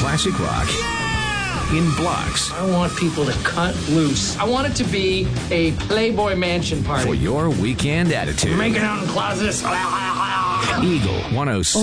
classic rock in blocks. I want people to cut loose. I want it to be a Playboy Mansion party. For your weekend attitude. Making out in closets. Eagle 106.